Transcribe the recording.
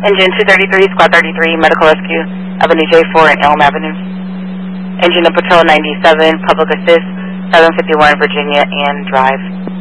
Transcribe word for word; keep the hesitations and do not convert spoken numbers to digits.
Engine two thirty-three, Squad thirty-three, Medical Rescue, Avenue J four and Elm Avenue. Engine of Patrol ninety-seven, Public Assist, seven fifty-one Virginia and Drive.